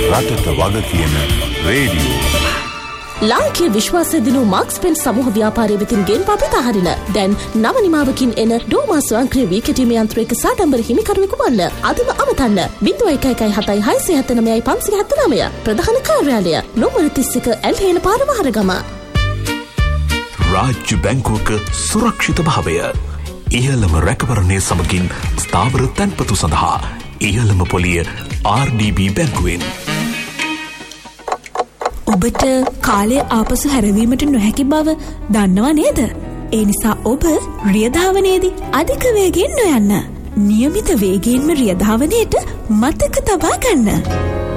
රටට වග කියන රේඩියෝ. ලාංකීය විශ්වාසය දිනු මාක්ස් පෙන් සමූහ ව්‍යාපාරය වෙතින් ගෙන් පපිත හරින. දැන් නව නිමාවකින් එන ඩෝමා ස්වයංක්‍රීය වීකටීමේ යන්ත්‍රයක සාඩම්බර හිමිකරුවෙකු වන්න. අදම අමතන්න 01176579 ප්‍රධාන කාර්යාලය නොමර 31 ඇල්හේන පාර වහරගම. රාජ්‍ය බැංකුවක සුරක්ෂිත භාවය. ඉහළම රැකවරණය සමගින් ස්ථාවර තැන්පතු සඳහා ඉහළම පොලිය RDB බැංකුවෙන්. ඔබට කාලය ආපසු හැරවීමට නොහැකි බව දන්නව නේද? ඒ නිසා ඔබ රියධාවනයේදී අධික වේගයෙන් නොයන්න. නියමිත වේගයෙන්ම රියධාවනයේට මතක තබා ගන්න.